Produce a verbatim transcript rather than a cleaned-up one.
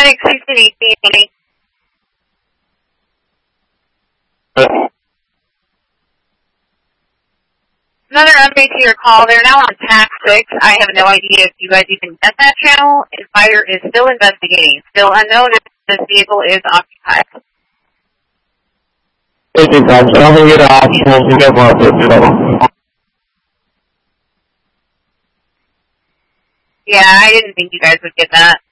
paramedic sixteen eighteen. Another update to your call. They're now on tax six. I have no idea if you guys even get that channel. And fire is still investigating. Still unknown if this vehicle is occupied. fifty times. I don't think you're the options. You get more fifty. Yeah, I didn't think you guys would get that.